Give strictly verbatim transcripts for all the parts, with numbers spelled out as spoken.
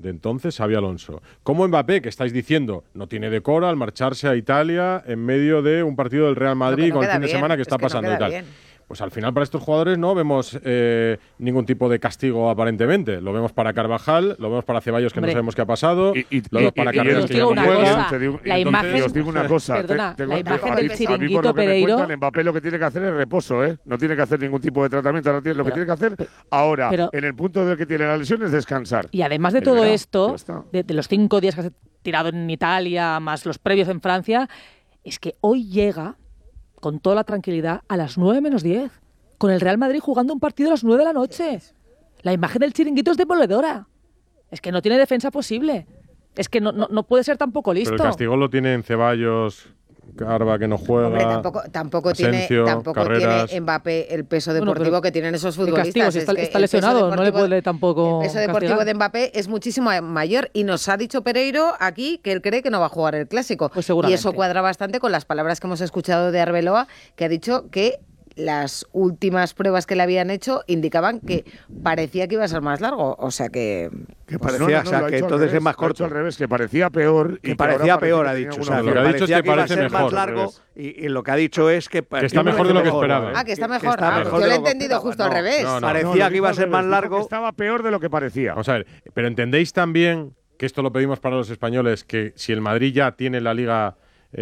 de entonces, Xabi Alonso. Como Mbappé, que estáis diciendo, no tiene decoro al marcharse a Italia en medio de un partido del Real Madrid no, no con el fin de semana que está es que pasando no y tal. Bien. Pues al final para estos jugadores no vemos eh, ningún tipo de castigo aparentemente. Lo vemos para Carvajal, lo vemos para Ceballos que Hombre. no sabemos qué ha pasado, y, y, lo vemos para Carreras que ya no juega. La imagen, os digo una cosa, perdona, te, te, la imagen a, del chiringuito a Pereiro. Cuentan, Mbappé lo que tiene que hacer es reposo, ¿eh? No tiene que hacer ningún tipo de tratamiento, lo pero, que tiene que hacer ahora, pero, en el punto de que tiene la lesión es descansar. Y además de todo esto, de, de los cinco días que has tirado en Italia, más los previos en Francia, es que hoy llega con toda la tranquilidad a las nueve menos diez. Con el Real Madrid jugando un partido a las nueve de la noche. La imagen del chiringuito es demoledora. Es que no tiene defensa posible. Es que no, no, no puede ser tampoco listo. Pero el castigo lo tienen Ceballos, Carva que no juega. Hombre, tampoco, tampoco, Asencio, tiene, tampoco tiene Mbappé el peso deportivo bueno, que tienen esos futbolistas. Castigo, si está, es que está lesionado, no le puede tampoco. El peso deportivo castigar. de Mbappé es muchísimo mayor y nos ha dicho Pereiro aquí que él cree que no va a jugar el Clásico. Pues y eso cuadra bastante con las palabras que hemos escuchado de Arbeloa, que ha dicho que las últimas pruebas que le habían hecho indicaban que parecía que iba a ser más largo, o sea que que parecía, pues no, no, o sea, que entonces es más corto. Al revés, que parecía peor que y parecía que peor, ha dicho, o sea, lo que ha dicho es que, que parece iba a ser mejor, más largo y, y lo que ha dicho es que, que está mejor de lo que esperaba. Ah, que está mejor. Que está ah, mejor yo lo he entendido justo no, al revés. No, no, parecía no, que iba a ser más largo. Estaba peor de lo que parecía. Vamos a ver, pero entendéis también que esto lo pedimos para los españoles, que si el Madrid ya tiene la Liga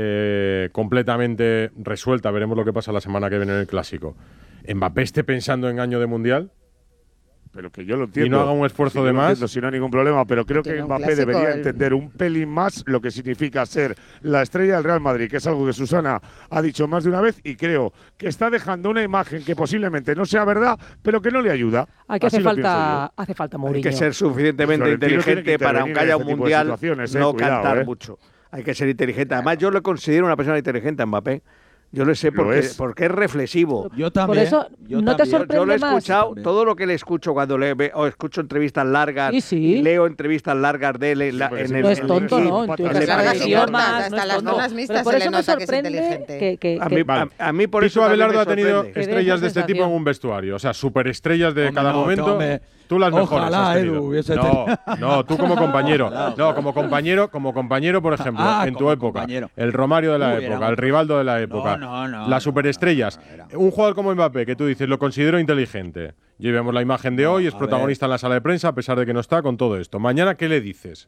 eh, completamente resuelta, veremos lo que pasa la semana que viene en el Clásico. Mbappé esté pensando en año de Mundial, pero que yo lo entiendo. Y no haga un esfuerzo sí, de más. Entiendo, si no hay ningún problema, pero creo que Mbappé clásico, debería el... entender un pelín más lo que significa ser la estrella del Real Madrid, que es algo que Susana ha dicho más de una vez y creo que está dejando una imagen que posiblemente no sea verdad, pero que no le ayuda. Aquí hace falta, hace falta Mourinho. Hay que ser suficientemente inteligente para, aunque haya un mundial, no eh, cuidado, cantar eh. mucho. Hay que ser inteligente. Además, yo lo considero una persona inteligente a Mbappé. Yo lo sé porque, es. porque es reflexivo. Yo también. Por eso yo no también. te sorprende Yo lo he escuchado, más. todo lo que le escucho cuando le ve, o escucho entrevistas largas, sí, sí. leo entrevistas largas de él en, la, sí, en sí, el... No es tonto, el, ¿no? el, En las largas idiomas, hasta las zonas mixtas se le nota que es inteligente. Que, que, a, mí, a, a mí por Piso eso Abelardo ha sorprende. tenido estrellas de este tipo en un vestuario. O sea, superestrellas de Hombre, cada no, momento. me... Tú las mejores Ojalá, has tenido. Edu, hubiese no, no, tú como compañero. No, como compañero, como compañero, por ejemplo, ah, en tu época. Compañero. El Romario de la Uy, época, un... el Rivaldo de la época. No, no, no, las superestrellas. No, no, no, un jugador como Mbappé, que tú dices, lo considero inteligente. Y vemos la imagen de no, hoy, es protagonista ver. en la sala de prensa, a pesar de que no está con todo esto. Mañana, ¿qué le dices?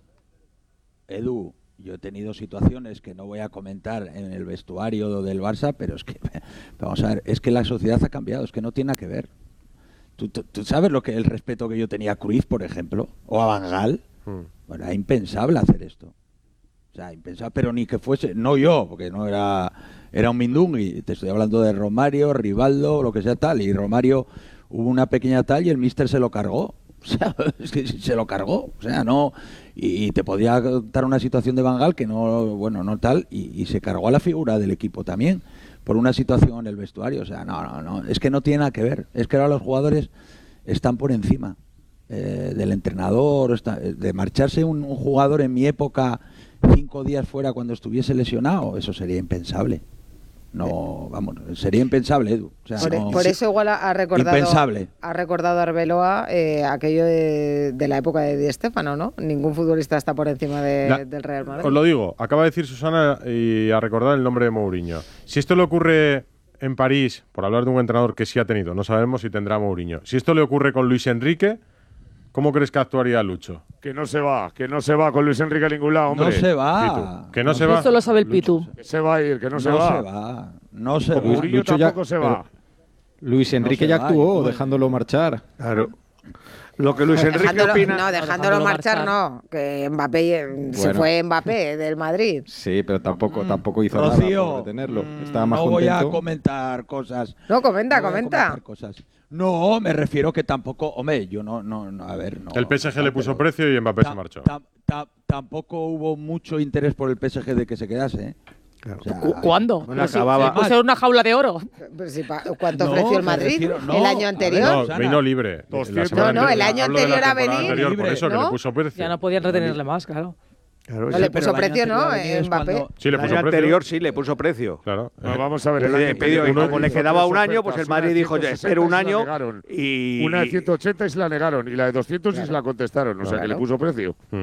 Edu, yo he tenido situaciones que no voy a comentar en el vestuario del Barça, pero es que, vamos a ver, es que la sociedad ha cambiado, es que no tiene nada que ver. ¿Tú, tú, tú sabes lo que el respeto que yo tenía a Cruyff, por ejemplo, o a Van Gaal? Hmm. Bueno, era impensable hacer esto. O sea, impensable, pero ni que fuese, no yo, porque no era, era un mindungui. Te estoy hablando de Romario, Rivaldo, lo que sea tal. Y Romario hubo una pequeña tal y el míster se lo cargó. O sea, es que se lo cargó. O sea, no. Y, y te podía contar una situación de Van Gaal que no, bueno, no tal. Y, y se cargó a la figura del equipo también. Por una situación en el vestuario, o sea, no, no, no, es que no tiene nada que ver, es que ahora los jugadores están por encima eh, del entrenador, está, de marcharse un, un jugador en mi época cinco días fuera cuando estuviese lesionado, eso sería impensable. No, vamos, sería impensable, Edu. O sea, por, no, por eso igual ha recordado, impensable. ha recordado Arbeloa eh, aquello de, de la época de Di Stéfano, ¿no? Ningún futbolista está por encima de, la, del Real Madrid. Os lo digo, acaba de decir Susana y a recordar el nombre de Mourinho. Si esto le ocurre en París, por hablar de un entrenador que sí ha tenido, no sabemos si tendrá Mourinho. Si esto le ocurre con Luis Enrique, ¿cómo crees que actuaría Lucho? Que no se va, que no se va con Luis Enrique a ningún lado, hombre. No se va. Que no, no se va. Esto lo sabe el Pitu. Que se va a ir, que no, no se va. No se va. No se va. Mourinho tampoco ya, se va. Luis Enrique no ya va, actuó, dejándolo marchar. Claro. Lo que Luis Enrique dejándolo, opina... No, dejándolo, dejándolo marchar, marchar no. Que Mbappé bueno. se fue Mbappé del Madrid. Sí, pero tampoco, mm. tampoco hizo Rocío, nada por detenerlo. Estaba más no contento. voy a comentar cosas. No, comenta, no comenta. Cosas. No, me refiero que tampoco... Hombre, yo no... no, no a ver, no... El P S G le puso precio y Mbappé se marchó. Tam, tam, tampoco hubo mucho interés por el P S G de que se quedase, ¿eh? Claro. O sea, ¿cuándo? Bueno, acababa. Pues era una jaula de oro. Pero si, ¿cuánto no, ofreció el Madrid refiero, no, el año anterior? No, vino libre. No, no, el año anterior a venir. Anterior, libre, por eso ¿no? que le puso precio. Ya no podían retenerle más, claro. Claro, no, le puso precio, ¿no? Mbappé. Cuando... Sí, le puso el año precio. anterior sí le puso precio. Claro. No, vamos a ver. El año pedido, y como le quedaba un año, pues el Madrid dijo, ya espero un año. Y una de ciento ochenta y se la negaron. Y la de doscientos claro. y se la contestaron. O sea, claro. que le puso precio. Mm.